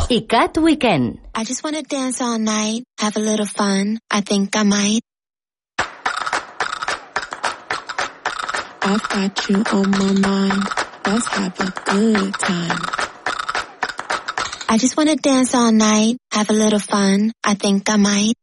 ICAT Weekend. I just wanna dance all night, have a little fun, I think I might. I've got you on my mind, let's have a good time. I just wanna dance all night, have a little fun, I think I might.